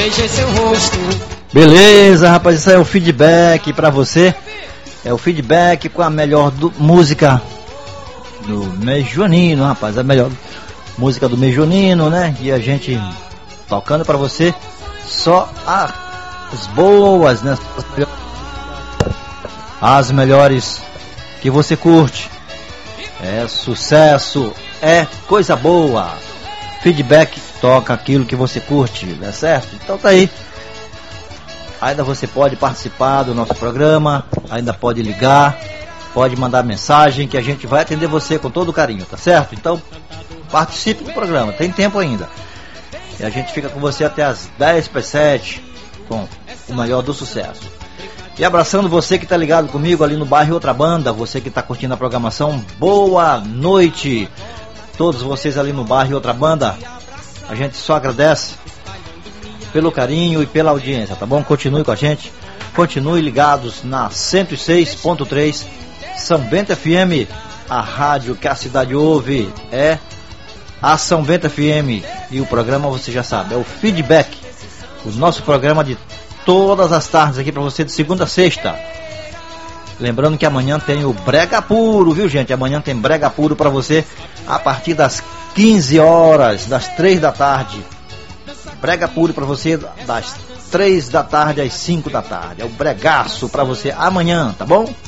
beijei seu rosto. Beleza, rapaz, isso aí é o feedback pra você. É o feedback com a melhor música do mês junino, rapaz. A melhor música do mês junino, né? E a gente tocando pra você só as boas, né? As melhores que você curte. É sucesso, é coisa boa. Feedback toca aquilo que você curte, não é certo? Então tá aí. Ainda você pode participar do nosso programa, ainda pode ligar, pode mandar mensagem que a gente vai atender você com todo carinho, tá certo? Então participe do programa, tem tempo ainda. E a gente fica com você até as 10h07 com o melhor do sucesso. E abraçando você que está ligado comigo ali no bairro Outra Banda, você que está curtindo a programação, boa noite. Todos vocês ali no bairro Outra Banda, a gente só agradece pelo carinho e pela audiência, tá bom? Continue com a gente, continue ligados na 106.3 São Bento FM, a rádio que a cidade ouve é a São Bento FM. E o programa você já sabe, é o Feedback, o nosso programa de todas as tardes aqui pra você, de segunda a sexta. Lembrando que amanhã tem o Brega Puro, viu, gente? Amanhã tem Brega Puro pra você a partir das 15 horas, das 3 da tarde. Brega Puro pra você das 3 da tarde às 5 da tarde. É o bregaço pra você amanhã, tá bom?